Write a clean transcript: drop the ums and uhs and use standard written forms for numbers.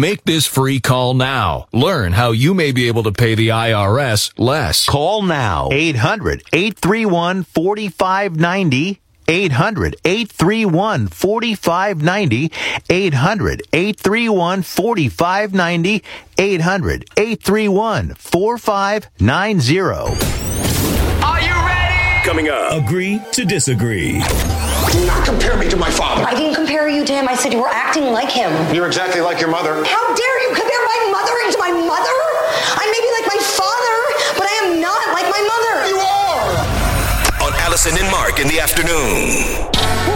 Make this free call now. Learn how you may be able to pay the IRS less. Call now. 800-831-4590. 800-831-4590. 800-831-4590. 800-831-4590. Are you ready? Coming up. Agree to disagree. Do not compare me to my father. I didn't compare you to him. I said you were acting like him. You're exactly like your mother. How dare you compare my mothering to my mother? I may be like my father, but I am not like my mother. You are! On Allison and Mark in the afternoon.